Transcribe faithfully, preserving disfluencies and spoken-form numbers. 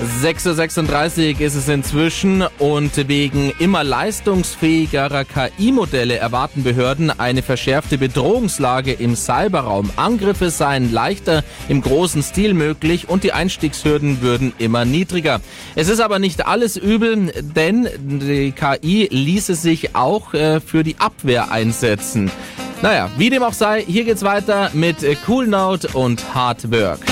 sechs Uhr sechsunddreißig ist es inzwischen und wegen immer leistungsfähigerer K I-Modelle erwarten Behörden eine verschärfte Bedrohungslage im Cyberraum. Angriffe seien leichter im großen Stil möglich und die Einstiegshürden würden immer niedriger. Es ist aber nicht alles übel, denn die K I ließe sich auch äh, für die Abwehr einsetzen. Naja, wie dem auch sei, hier geht's weiter mit Cool Note und Hard Work.